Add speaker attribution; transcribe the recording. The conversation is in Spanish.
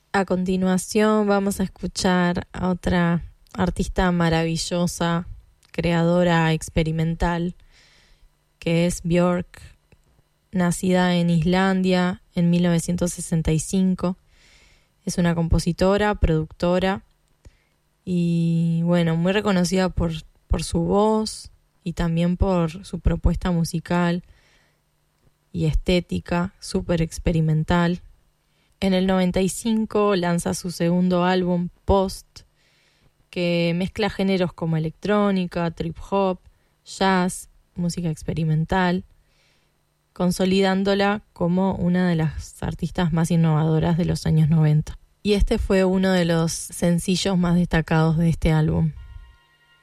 Speaker 1: A continuación vamos a escuchar a otra artista maravillosa, creadora experimental, que es Björk, nacida en Islandia en 1965. Es una compositora, productora y, bueno, muy reconocida por su voz y también por su propuesta musical y estética, súper experimental. En el 95 lanza su segundo álbum, Post, que mezcla géneros como electrónica, trip hop, jazz, música experimental, consolidándola como una de las artistas más innovadoras de los años 90. Y este fue uno de los sencillos más destacados de este álbum.